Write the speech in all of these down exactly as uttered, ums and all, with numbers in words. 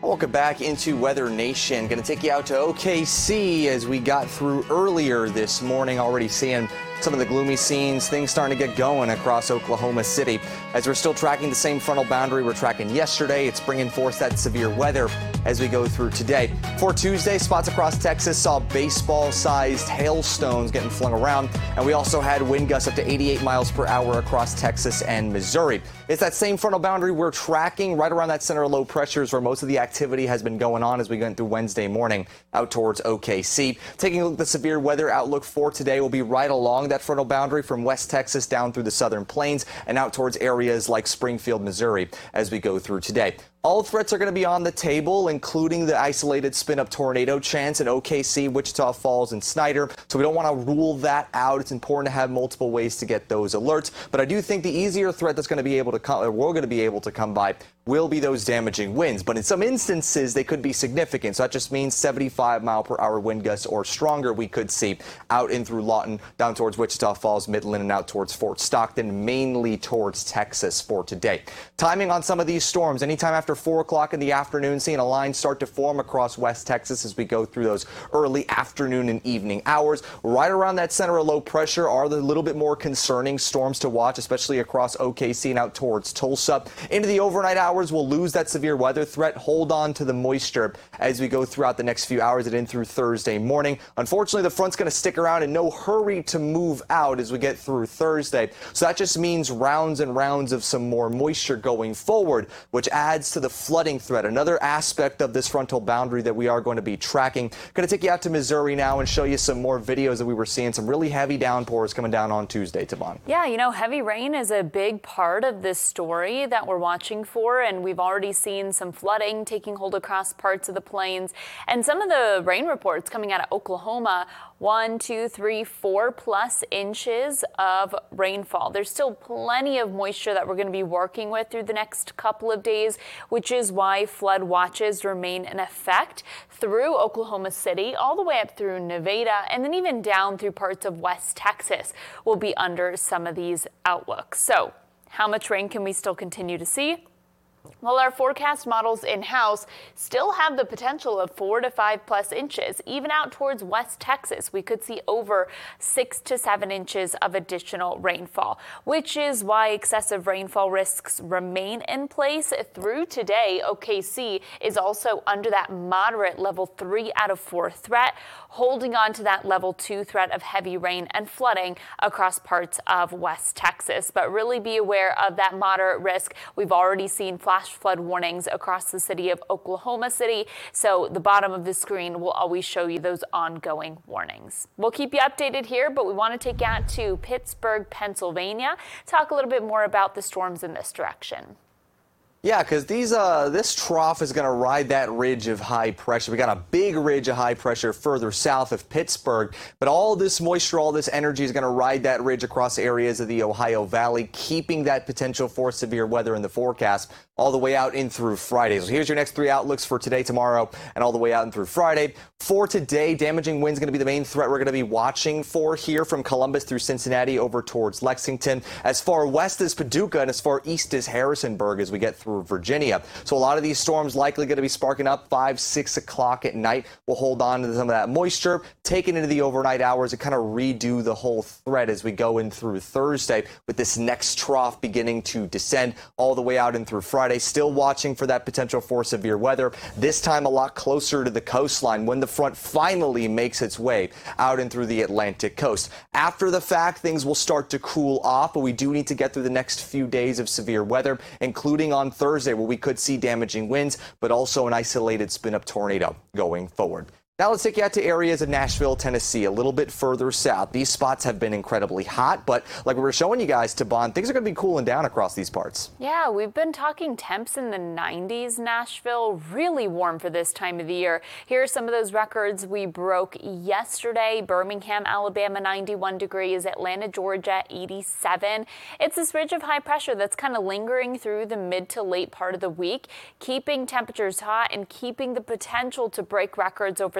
Welcome back into Weather Nation. Going to take you out to O K C as we got through earlier this morning, already seeing some of the gloomy scenes, things starting to get going across Oklahoma City. As we're still tracking the same frontal boundary we're tracking yesterday, it's bringing forth that severe weather as we go through today. For Tuesday, spots across Texas saw baseball-sized hailstones getting flung around, and we also had wind gusts up to eighty-eight miles per hour across Texas and Missouri. It's that same frontal boundary we're tracking right around that center of low pressures where most of the activity has been going on as we go through Wednesday morning out towards O K C. Taking a look at the severe weather outlook for today, will be right along that frontal boundary from West Texas down through the southern plains and out towards areas like Springfield, Missouri as we go through today. All threats are going to be on the table, including the isolated spin-up tornado chance in O K C, Wichita Falls, and Snyder. So we don't want to rule that out. It's important to have multiple ways to get those alerts. But I do think the easier threat that's going to be able to come, or we're going to be able to come by, will be those damaging winds. But in some instances, they could be significant. So that just means seventy-five mile per hour wind gusts or stronger we could see out in through Lawton, down towards Wichita Falls, Midland, and out towards Fort Stockton, mainly towards Texas for today. Timing on some of these storms, anytime after four o'clock in the afternoon, seeing a line start to form across West Texas as we go through those early afternoon and evening hours. Right around that center of low pressure are the little bit more concerning storms to watch, especially across O K C and out towards Tulsa. Into the overnight hours, we'll lose that severe weather threat. Hold on to the moisture as we go throughout the next few hours and in through Thursday morning. Unfortunately, the front's going to stick around in no hurry to move out as we get through Thursday. So that just means rounds and rounds of some more moisture going forward, which adds to the flooding threat, another aspect of this frontal boundary that we are going to be tracking. Going to take you out to Missouri now and show you some more videos that we were seeing, some really heavy downpours coming down on Tuesday, Tavon. Yeah, you know, heavy rain is a big part of this story that we're watching for, and we've already seen some flooding taking hold across parts of the plains. And some of the rain reports coming out of Oklahoma, one, two, three, four plus inches of rainfall. There's still plenty of moisture that we're going to be working with through the next couple of days, which is why flood watches remain in effect through Oklahoma City, all the way up through Nevada, and then even down through parts of West Texas will be under some of these outlooks. So how much rain can we still continue to see? Well, our forecast models in-house still have the potential of four to five plus inches. Even out towards West Texas, we could see over six to seven inches of additional rainfall, which is why excessive rainfall risks remain in place through today. O K C is also under that moderate level three out of four threat, holding on to that level two threat of heavy rain and flooding across parts of West Texas. But really be aware of that moderate risk. We've already seen flash flood warnings across the city of Oklahoma City, so the bottom of the screen will always show you those ongoing warnings. We'll keep you updated here, but we want to take you out to Pittsburgh, Pennsylvania, talk a little bit more about the storms in this direction. Yeah, because these uh, this trough is going to ride that ridge of high pressure. We got a big ridge of high pressure further south of Pittsburgh, but all this moisture, all this energy is going to ride that ridge across areas of the Ohio Valley, keeping that potential for severe weather in the forecast all the way out in through Friday. So here's your next three outlooks for today, tomorrow, and all the way out and through Friday. For today, damaging winds going to be the main threat we're going to be watching for here from Columbus through Cincinnati over towards Lexington, as far west as Paducah and as far east as Harrisonburg as we get through Virginia. So a lot of these storms likely going to be sparking up five, six o'clock at night. We'll hold on to some of that moisture, take it into the overnight hours, and kind of redo the whole threat as we go in through Thursday with this next trough beginning to descend all the way out in through Friday. Still watching for that potential for severe weather, this time a lot closer to the coastline when the front finally makes its way out and through the Atlantic coast. After the fact, things will start to cool off, but we do need to get through the next few days of severe weather, including on Thursday where we could see damaging winds, but also an isolated spin-up tornado going forward. Now let's take you out to areas of Nashville, Tennessee, a little bit further south. These spots have been incredibly hot, but like we were showing you guys, Tavon, things are going to be cooling down across these parts. Yeah, we've been talking temps in the nineties, Nashville, really warm for this time of the year. Here are some of those records we broke yesterday. Birmingham, Alabama, ninety-one degrees, Atlanta, Georgia, eighty-seven. It's this ridge of high pressure that's kind of lingering through the mid to late part of the week, keeping temperatures hot and keeping the potential to break records over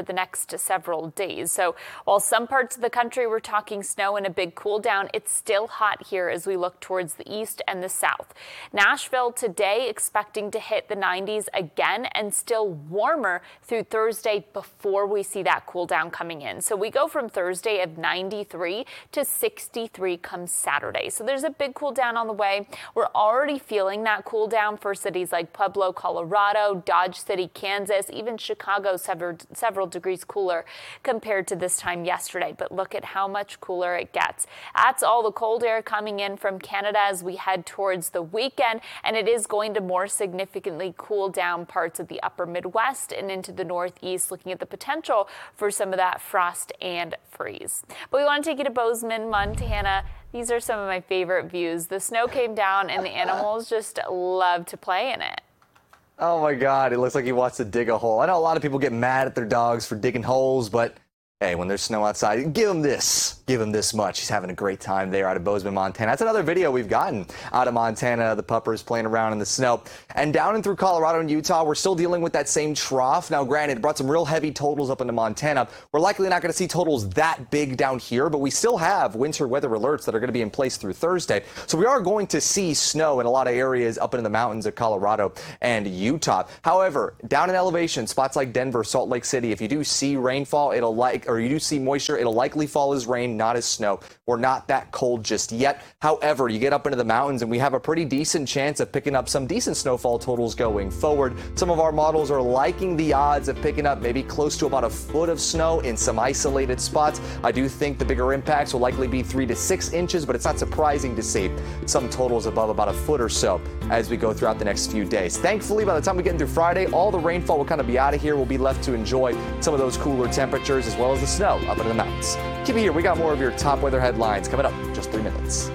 the next several days. So while some parts of the country we're talking snow and a big cool down, it's still hot here as we look towards the east and the south. Nashville today expecting to hit the nineties again and still warmer through Thursday before we see that cool down coming in. So we go from Thursday of ninety-three to sixty-three come Saturday. So there's a big cool down on the way. We're already feeling that cool down for cities like Pueblo, Colorado, Dodge City, Kansas, even Chicago, several, several degrees cooler compared to this time yesterday. But look at how much cooler it gets. That's all the cold air coming in from Canada as we head towards the weekend, and it is going to more significantly cool down parts of the upper Midwest and into the Northeast, looking at the potential for some of that frost and freeze. But we want to take you to Bozeman, Montana. These are some of my favorite views. The snow came down and the animals just love to play in it. Oh my God, it looks like he wants to dig a hole. I know a lot of people get mad at their dogs for digging holes, but hey, when there's snow outside, give him this. Give him this much. He's having a great time there out of Bozeman, Montana. That's another video we've gotten out of Montana, the puppers playing around in the snow. And down and through Colorado and Utah, we're still dealing with that same trough. Now, granted, it brought some real heavy totals up into Montana. We're likely not going to see totals that big down here, but we still have winter weather alerts that are going to be in place through Thursday. So we are going to see snow in a lot of areas up into the mountains of Colorado and Utah. However, down in elevation, spots like Denver, Salt Lake City, if you do see rainfall, it'll like, or you do see moisture, it'll likely fall as rain, not as snow. We're not that cold just yet. However, you get up into the mountains and we have a pretty decent chance of picking up some decent snowfall totals going forward. Some of our models are liking the odds of picking up maybe close to about a foot of snow in some isolated spots. I do think the bigger impacts will likely be three to six inches, but it's not surprising to see some totals above about a foot or so as we go throughout the next few days. Thankfully, by the time we get into Friday, all the rainfall will kind of be out of here. We'll be left to enjoy some of those cooler temperatures as well as the snow up in the mountains. Keep it here. We got more of your top weather headlines coming up in just three minutes.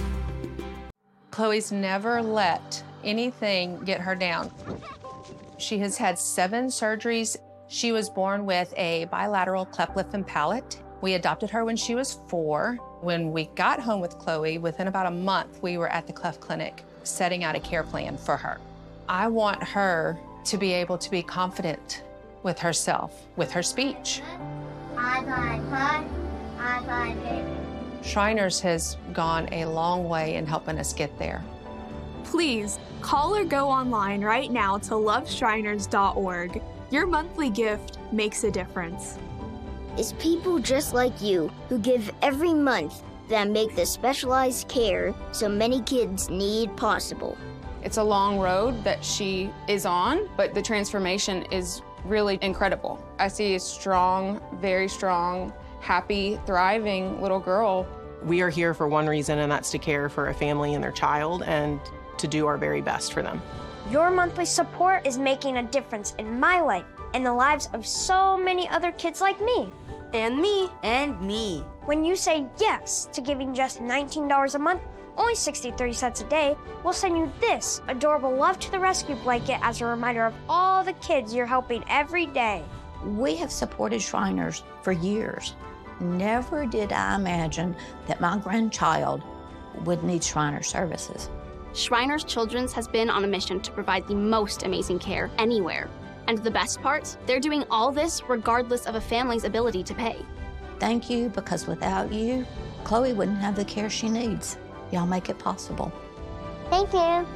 Chloe's never let anything get her down. She has had seven surgeries. She was born with a bilateral cleft lip and palate. We adopted her when she was four. When we got home with Chloe, within about a month, we were at the cleft clinic setting out a care plan for her. I want her to be able to be confident with herself, with her speech. I find fun. I find it. Shriners has gone a long way in helping us get there. Please call or go online right now to love shriners dot org. Your monthly gift makes a difference. It's people just like you who give every month that make the specialized care so many kids need possible. It's a long road that she is on, but the transformation is really incredible. I see a strong, very strong, happy, thriving little girl. We are here for one reason, and that's to care for a family and their child and to do our very best for them. Your monthly support is making a difference in my life and the lives of so many other kids like me. And me. And me. When you say yes to giving just nineteen dollars a month, only sixty-three cents a day, we'll send you this adorable Love to the Rescue blanket as a reminder of all the kids you're helping every day. We have supported Shriners for years. Never did I imagine that my grandchild would need Shriners services. Shriners Children's has been on a mission to provide the most amazing care anywhere. And the best part, they're doing all this regardless of a family's ability to pay. Thank you, because without you, Chloe wouldn't have the care she needs. Y'all make it possible. Thank you.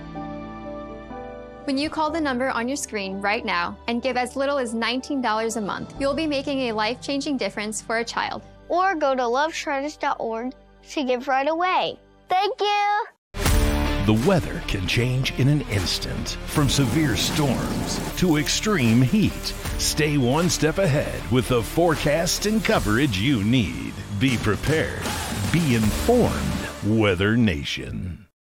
When you call the number on your screen right now and give as little as nineteen dollars a month, you'll be making a life-changing difference for a child. Or go to love shriners dot org to give right away. Thank you. The weather can change in an instant, from severe storms to extreme heat. Stay one step ahead with the forecast and coverage you need. Be prepared. Be informed. Weather Nation.